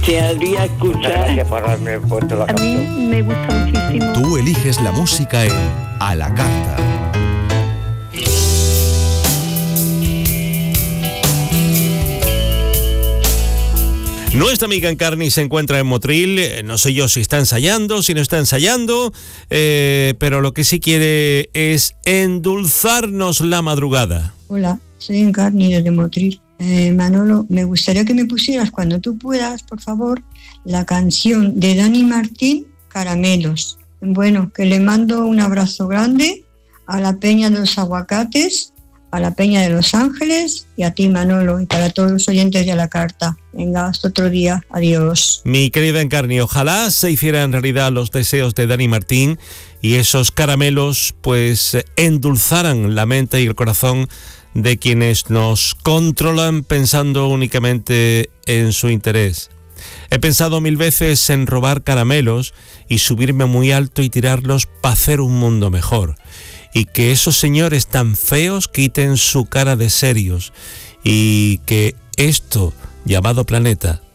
Desearía escuchar. Gracias por haberme puesto la canción. A mí me gusta muchísimo. Tú eliges la música en A la Carta. Nuestra amiga Encarni se encuentra en Motril. No sé yo si está ensayando, si no está ensayando, pero lo que sí quiere es endulzarnos la madrugada. Hola, soy Encarni desde Motril. Manolo, me gustaría que me pusieras cuando tú puedas, por favor, la canción de Dani Martín, Caramelos. Bueno, que le mando un abrazo grande a la Peña de los Aguacates, a la Peña de Los Ángeles y a ti, Manolo, y para todos los oyentes de A la Carta. Venga, hasta otro día. Adiós. Mi querida Encarni, ojalá se hicieran realidad los deseos de Dani Martín y esos caramelos pues endulzaran la mente y el corazón de quienes nos controlan pensando únicamente en su interés. He pensado 1000 veces en robar caramelos y subirme muy alto y tirarlos para hacer un mundo mejor. Y que esos señores tan feos quiten su cara de serios y que esto, llamado planeta,